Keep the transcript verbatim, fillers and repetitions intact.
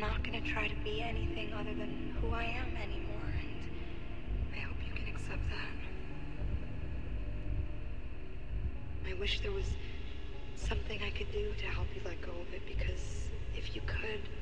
not gonna try to be anything other than who I am anymore, and I hope you can accept that. I wish there was something I could do to help you let go of it, because if you could,